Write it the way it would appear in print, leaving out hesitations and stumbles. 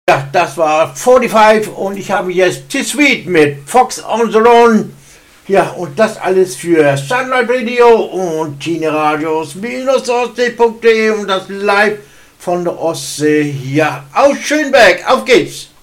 Ja, das war 45 und ich habe jetzt T-Sweet mit Fox on the Run. Ja, und das alles für Sunlight Radio und Tine Radios Ostsee.de und das live von der Ostsee hier aus Schönberg. Auf geht's!